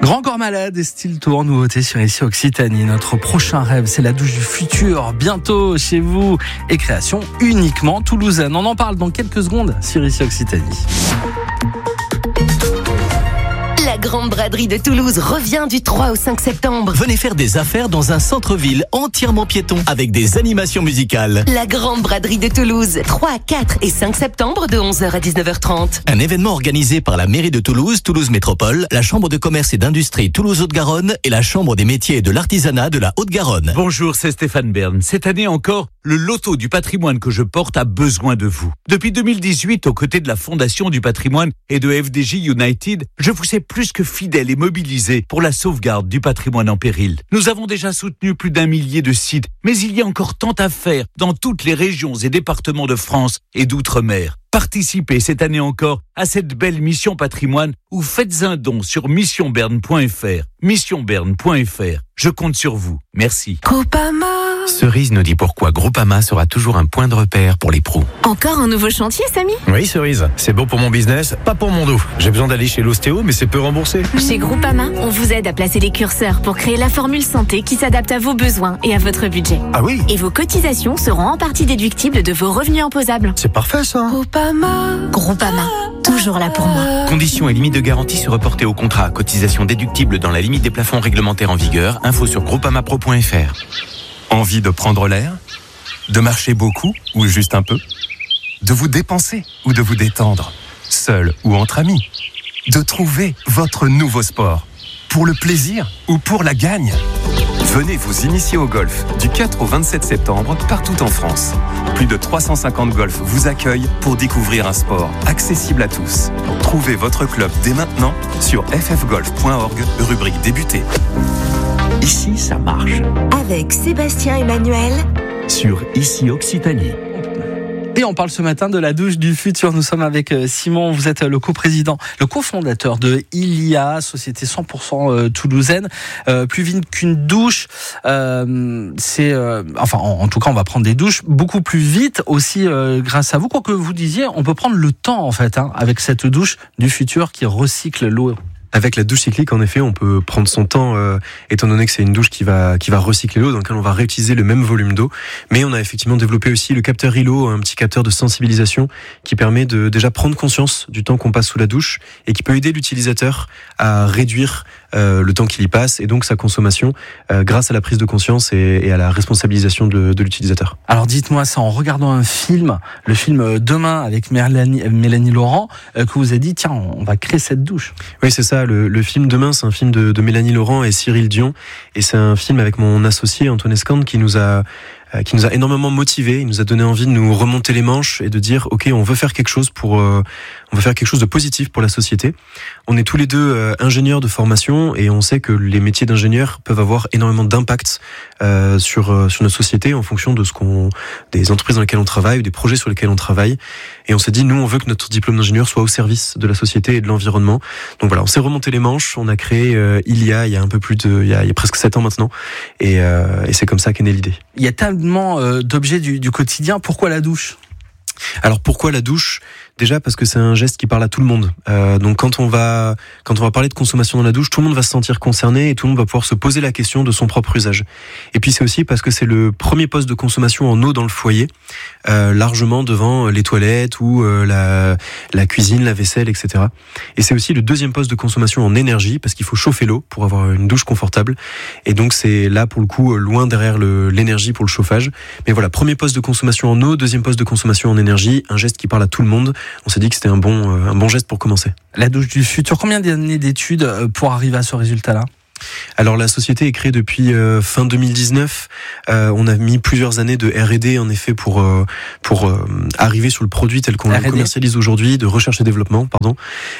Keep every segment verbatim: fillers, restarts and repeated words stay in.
Grand Corps Malade et Style Tour, nouveauté sur Ici Occitanie. Notre prochain rêve, c'est la douche du futur, bientôt chez vous. Et création uniquement toulousaine. On en parle dans quelques secondes sur Ici Occitanie. La Grande Braderie de Toulouse revient du trois au cinq septembre. Venez faire des affaires dans un centre-ville entièrement piéton avec des animations musicales. La Grande Braderie de Toulouse, trois, quatre et cinq septembre de onze heures à dix-neuf heures trente. Un événement organisé par la mairie de Toulouse, Toulouse Métropole, la Chambre de commerce et d'industrie Toulouse-Haute-Garonne et la Chambre des métiers et de l'artisanat de la Haute-Garonne. Bonjour, c'est Stéphane Bern. Cette année encore, le loto du patrimoine que je porte a besoin de vous. Depuis deux mille dix-huit, aux côtés de la Fondation du patrimoine et de F D J United, je vous ai plus que fidèle et mobilisé pour la sauvegarde du patrimoine en péril. Nous avons déjà soutenu plus d'un millier de sites, mais il y a encore tant à faire dans toutes les régions et départements de France et d'outre-mer. Participez cette année encore à cette belle mission patrimoine ou faites un don sur mission berne point f r. mission berne point f r. Je compte sur vous. Merci. Groupama. Cerise nous dit pourquoi Groupama sera toujours un point de repère pour les pros. Encore un nouveau chantier, Samy ? Oui, Cerise. C'est bon pour mon business, pas pour mon dos. J'ai besoin d'aller chez l'ostéo, mais c'est peu remboursé. Chez Groupama, on vous aide à placer les curseurs pour créer la formule santé qui s'adapte à vos besoins et à votre budget. Ah oui ? Et vos cotisations seront en partie déductibles de vos revenus imposables. C'est parfait, ça. Groupama. Groupama, toujours là pour moi. Conditions et limites de garantie se reporter au contrat. Cotisation déductible dans la limite des plafonds réglementaires en vigueur. Info sur groupama pro point f r. Envie de prendre l'air ? De marcher beaucoup ou juste un peu ? De vous dépenser ou de vous détendre ? Seul ou entre amis ? De trouver votre nouveau sport ? Pour le plaisir ou pour la gagne ? Venez vous initier au golf du quatre au vingt-sept septembre partout en France. Plus de trois cent cinquante golfs vous accueillent pour découvrir un sport accessible à tous. Trouvez votre club dès maintenant sur f f golf point org, rubrique débuter. Ici, ça marche. Avec Sébastien Emmanuel sur Ici Occitanie. Et on parle ce matin de la douche du futur. Nous sommes avec Simon, vous êtes le coprésident, le cofondateur de Ilia, société cent pour cent toulousaine. Euh, plus vite qu'une douche, euh, c'est, euh, enfin, en, en tout cas, on va prendre des douches beaucoup plus vite aussi euh, grâce à vous. Quoi que vous disiez, on peut prendre le temps en fait, hein, avec cette douche du futur qui recycle l'eau. Avec la douche cyclique, en effet, on peut prendre son temps, euh, étant donné que c'est une douche qui va qui va recycler l'eau, dans laquelle on va réutiliser le même volume d'eau. Mais on a effectivement développé aussi le capteur I L O, un petit capteur de sensibilisation qui permet de déjà prendre conscience du temps qu'on passe sous la douche et qui peut aider l'utilisateur à réduire euh, le temps qu'il y passe et donc sa consommation euh, grâce à la prise de conscience et, et à la responsabilisation de, de l'utilisateur. Alors dites-moi ça en regardant un film, le film Demain avec Mélanie, Mélanie Laurent, euh, que vous avez dit tiens on va créer cette douche. Oui c'est ça. Le, le film Demain, c'est un film de, de Mélanie Laurent et Cyril Dion, et c'est un film avec mon associé Antoine Escande qui nous a euh, qui nous a énormément motivés. Il nous a donné envie de nous remonter les manches et de dire ok, on veut faire quelque chose pour euh, on veut faire quelque chose de positif pour la société. On est tous les deux euh, ingénieurs de formation et on sait que les métiers d'ingénieur peuvent avoir énormément d'impact euh, sur euh, sur notre société en fonction de ce qu'on des entreprises dans lesquelles on travaille ou des projets sur lesquels on travaille. Et on s'est dit nous on veut que notre diplôme d'ingénieur soit au service de la société et de l'environnement. Donc voilà, on s'est remonté les manches, on a créé euh, Ilia il y a un peu plus de il y a, il y a presque sept ans maintenant et, euh, et c'est comme ça qu'est née l'idée. Il y a tellement euh, d'objets du, du quotidien, pourquoi la douche ? Alors pourquoi la douche ? Déjà parce que c'est un geste qui parle à tout le monde. Euh, donc quand on va quand on va parler de consommation dans la douche, tout le monde va se sentir concerné et tout le monde va pouvoir se poser la question de son propre usage. Et puis c'est aussi parce que c'est le premier poste de consommation en eau dans le foyer, euh, largement devant les toilettes ou euh, la la cuisine, la vaisselle, et cetera. Et c'est aussi le deuxième poste de consommation en énergie parce qu'il faut chauffer l'eau pour avoir une douche confortable. Et donc c'est là pour le coup loin derrière le, l'énergie pour le chauffage. Mais voilà, premier poste de consommation en eau, deuxième poste de consommation en énergie, un geste qui parle à tout le monde. On s'est dit que c'était un bon, un bon geste pour commencer. La douche du futur, combien d'années d'études pour arriver à ce résultat-là ? Alors la société est créée depuis euh, fin deux mille dix-neuf. Euh, on a mis plusieurs années de R et D en effet pour euh, pour euh, arriver sur le produit tel qu'on le commercialise aujourd'hui, de recherche et développement, pardon.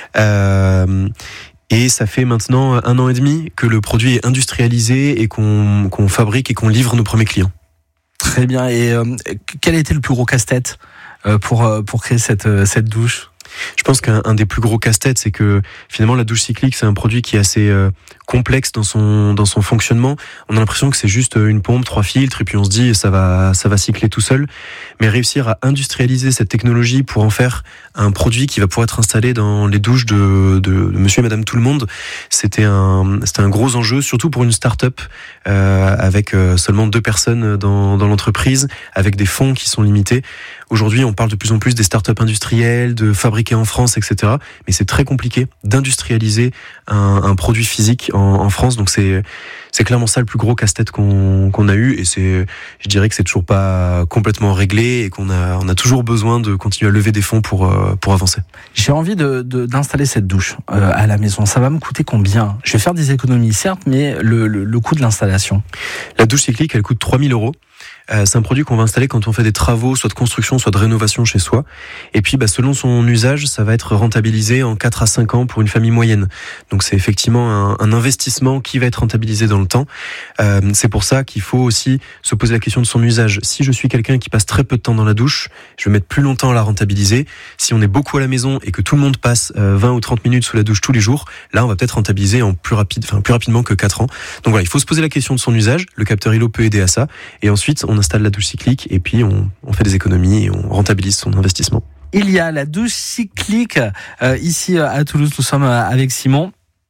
Euh, Et ça fait maintenant un an et demi que le produit est industrialisé et qu'on, qu'on fabrique et qu'on livre nos premiers clients. Très bien. Et euh, quel a été le plus gros casse-tête euh, pour, euh, pour créer cette, cette douche ? Je pense qu'un un des plus gros casse-têtes, c'est que finalement la douche cyclique, c'est un produit qui est assez euh, complexe dans son dans son fonctionnement. On a l'impression que c'est juste une pompe, trois filtres, et puis on se dit ça va ça va cycler tout seul. Mais réussir à industrialiser cette technologie pour en faire un produit qui va pouvoir être installé dans les douches de, de, de Monsieur et Madame tout le monde, c'était un c'était un gros enjeu, surtout pour une start-up euh, avec euh, seulement deux personnes dans dans l'entreprise, avec des fonds qui sont limités. Aujourd'hui, on parle de plus en plus des start-up industrielles, de fabriquer en France, et cetera. Mais c'est très compliqué d'industrialiser un, un produit physique en, en France. Donc c'est c'est clairement ça le plus gros casse-tête qu'on qu'on a eu. Et c'est, je dirais que c'est toujours pas complètement réglé et qu'on a on a toujours besoin de continuer à lever des fonds pour pour avancer. J'ai envie de, de d'installer cette douche euh, à la maison. Ça va me coûter combien ? Je vais faire des économies, certes, mais le le, le coût de l'installation. La douche cyclique, elle coûte trois mille euros. Euh, c'est un produit qu'on va installer quand on fait des travaux, soit de construction, soit de rénovation chez soi. Et puis, bah, selon son usage, ça va être rentabilisé en quatre à cinq ans pour une famille moyenne. Donc, c'est effectivement un, un investissement qui va être rentabilisé dans le temps. Euh, c'est pour ça qu'il faut aussi se poser la question de son usage. Si je suis quelqu'un qui passe très peu de temps dans la douche, je vais mettre plus longtemps à la rentabiliser. Si on est beaucoup à la maison et que tout le monde passe euh, vingt ou trente minutes sous la douche tous les jours, là, on va peut-être rentabiliser en plus rapide, enfin, plus rapidement que quatre ans. Donc voilà, il faut se poser la question de son usage. Le capteur I L O peut aider à ça. Et ensuite, on installe la douche cyclique et puis on, on fait des économies et on rentabilise son investissement. Il y a la douche cyclique euh, ici à Toulouse. Nous sommes avec Simon.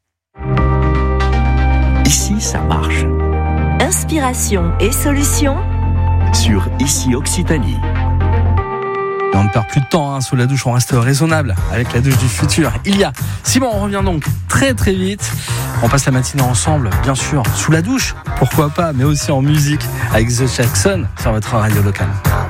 Ici, ça marche. Inspiration et solutions sur Ici Occitanie. Et on ne perd plus de temps hein, sous la douche, on reste raisonnable avec la douche du futur. Il y a Simon, on revient donc très très vite. On passe la matinée ensemble, bien sûr, sous la douche, pourquoi pas, mais aussi en musique avec The Jackson sur votre radio locale.